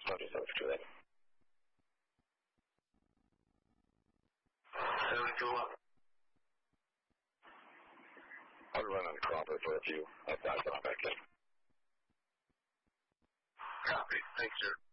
Roger, sounds good. 721. I'll run on Cropper for a few. I'll pass on back in. Copy. Thanks, sir.